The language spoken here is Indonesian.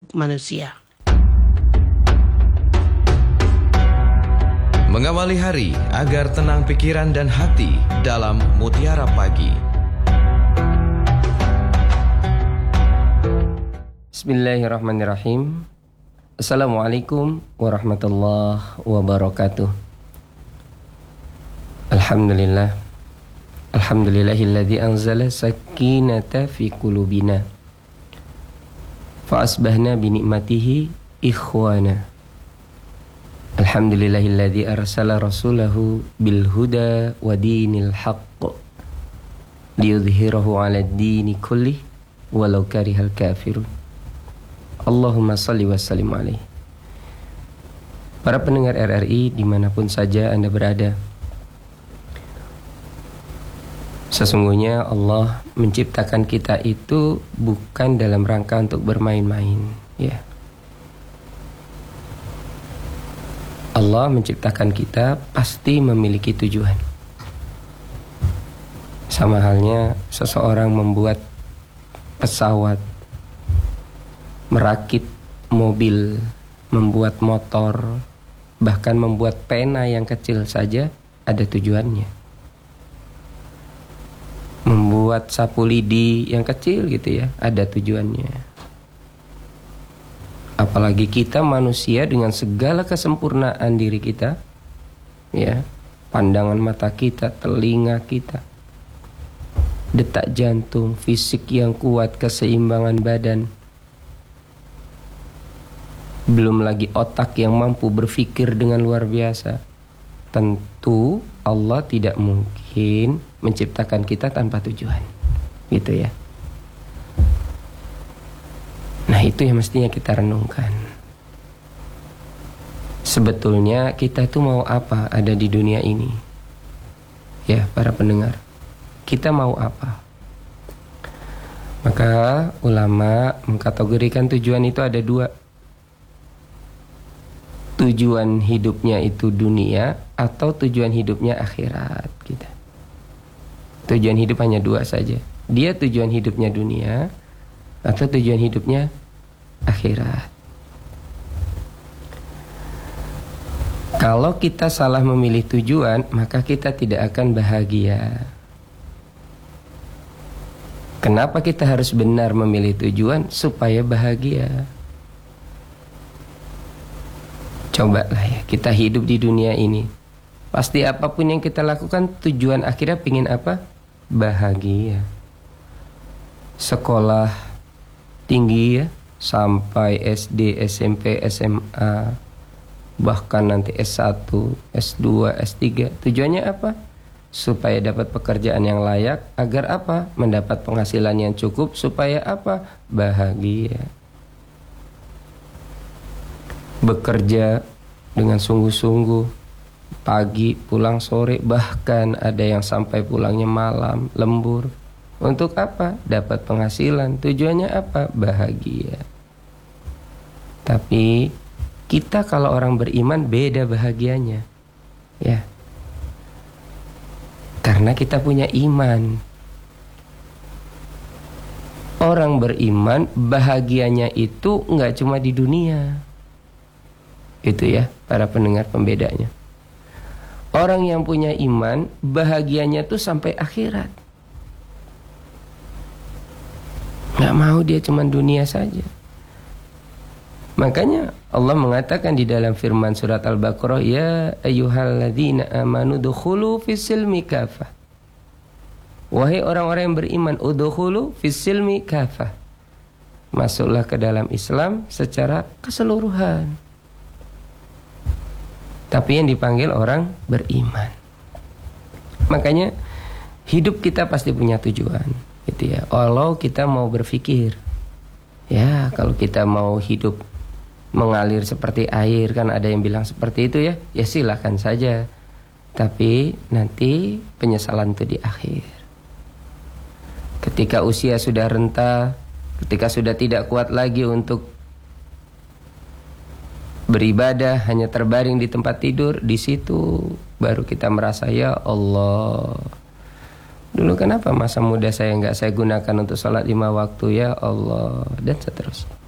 manusia. Mengawali hari agar tenang pikiran dan hati dalam Mutiara Pagi. Bismillahirrahmanirrahim. Assalamualaikum warahmatullahi wabarakatuh. Alhamdulillah. Alhamdulillahilladzi anzala sakinata fi qulubina fa asbahna bi ni'matihi ikhwana. Alhamdulillahilladzi arsala rasulahu bil huda wa dinil haqq liyudhhirahu 'alad dini kullih walau karihal kafirun. Allahumma salli wa sallim alaihi. Para pendengar RRI dimanapun saja Anda berada, sesungguhnya Allah menciptakan kita itu bukan dalam rangka untuk bermain-main, ya. Allah menciptakan kita pasti memiliki tujuan. Sama halnya seseorang membuat pesawat, merakit mobil, membuat motor, bahkan membuat pena yang kecil saja ada tujuannya. Membuat sapu lidi yang kecil gitu ya, ada tujuannya. Apalagi kita manusia dengan segala kesempurnaan diri kita, ya, pandangan mata kita, telinga kita, detak jantung, fisik yang kuat, keseimbangan badan, belum lagi otak yang mampu berpikir dengan luar biasa. Tentu Allah tidak mungkin menciptakan kita tanpa tujuan, gitu ya. Nah, itu yang mestinya kita renungkan. Sebetulnya kita itu mau apa ada di dunia ini? Ya, para pendengar, kita mau apa? Maka ulama mengkategorikan tujuan itu ada dua. Tujuan hidupnya itu dunia atau tujuan hidupnya akhirat kita. Tujuan hidup hanya dua saja. Dia tujuan hidupnya dunia atau tujuan hidupnya akhirat. Kalau kita salah memilih tujuan, maka kita tidak akan bahagia. Kenapa kita harus benar memilih tujuan? Supaya bahagia. Cobalah ya, kita hidup di dunia ini. Pasti apapun yang kita lakukan, tujuan akhirnya pingin apa? Bahagia. Sekolah tinggi ya, sampai SD, SMP, SMA, bahkan nanti S1, S2, S3. Tujuannya apa? Supaya dapat pekerjaan yang layak. Agar apa? Mendapat penghasilan yang cukup. Supaya apa? Bahagia. Bekerja dengan sungguh-sungguh, pagi pulang sore, bahkan ada yang sampai pulangnya malam, lembur. Untuk apa? Dapat penghasilan. Tujuannya apa? Bahagia. Tapi kita kalau orang beriman beda bahagianya, ya. Karena kita punya iman. Orang beriman bahagianya itu nggak cuma di dunia. Itu ya, para pendengar, pembedanya. Orang yang punya iman bahagianya tuh sampai akhirat. Gak mau dia cuma dunia saja. Makanya Allah mengatakan di dalam firman surat Al-Baqarah, ya ayyuhalladzina amanu dukhulu fis-silmi kafah. Wahai orang-orang yang beriman, udkhulu fis-silmi kafah. Masuklah ke dalam Islam secara keseluruhan. Tapi yang dipanggil orang beriman. Makanya hidup kita pasti punya tujuan, gitu ya. Kalau kita mau berpikir, ya, kalau kita mau hidup mengalir seperti air, kan ada yang bilang seperti itu ya. Ya silakan saja. Tapi nanti penyesalan itu di akhir. Ketika usia sudah renta, ketika sudah tidak kuat lagi untuk beribadah, hanya terbaring di tempat tidur, di situ baru kita merasa, ya Allah, dulu kenapa masa muda saya nggak saya gunakan untuk sholat 5 waktu, ya Allah, dan seterusnya.